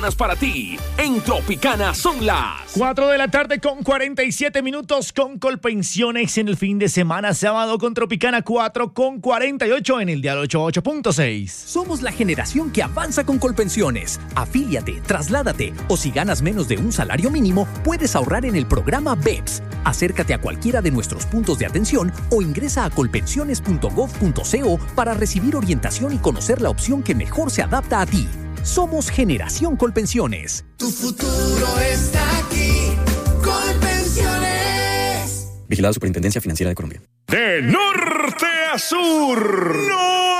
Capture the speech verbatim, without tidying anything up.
Para ti, en Tropicana son las cuatro de la tarde con cuarenta y siete minutos con Colpensiones en el fin de semana, sábado con Tropicana cuatro con cuarenta y ocho en el dial ochenta y ocho punto seis. Somos la generación que avanza con Colpensiones. Afíliate, trasládate o si ganas menos de un salario mínimo, puedes ahorrar en el programa B E P S. Acércate a cualquiera de nuestros puntos de atención o ingresa a colpensiones punto gov punto co para recibir orientación y conocer la opción que mejor se adapta a ti. Somos Generación Colpensiones. Tu futuro está aquí. Colpensiones. Vigilado Superintendencia Financiera de Colombia. De norte a sur. ¡No!